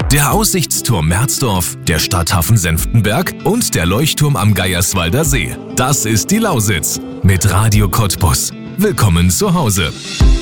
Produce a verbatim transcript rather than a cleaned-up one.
der Aussichtsturm Merzdorf, der Stadthafen Senftenberg und der Leuchtturm am Geierswalder See. Das ist die Lausitz mit Radio Cottbus. Willkommen zu Hause.